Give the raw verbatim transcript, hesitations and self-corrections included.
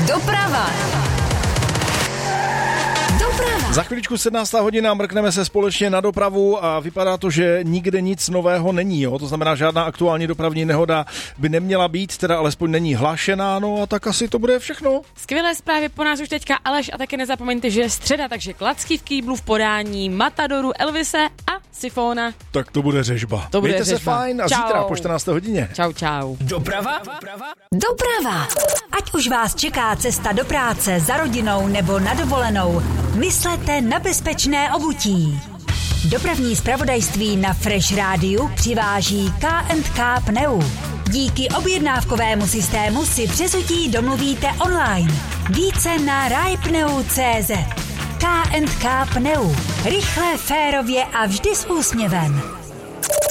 Doprava. Doprava. Za chviličku sedmnáctá hodina, mrkneme se společně na dopravu a vypadá to, že nikde nic nového není. Jo? To znamená, žádná aktuální dopravní nehoda by neměla být, teda alespoň není hlášená, no a tak asi to bude všechno. Skvělé zprávy po nás už teďka, Aleš, a taky nezapomeňte, že je středa, takže Klacky v kýblu v podání Matadoru, Elvise a Sifona. Tak to bude řežba. To bude Mějte řežba. se fajn a Čau. zítra po čtrnácté hodině. Čau, čau. Doprava? Doprava. Ať už vás čeká cesta do práce, za rodinou nebo na dovolenou, myslete na bezpečné obutí. Dopravní zpravodajství na Fresh Rádiu přiváží K and K Pneu. Díky objednávkovému systému si přezutí domluvíte online. Více na rajpneu tečka cé zet. K and K Pneu. Rychle, férově a vždy s úsměvem.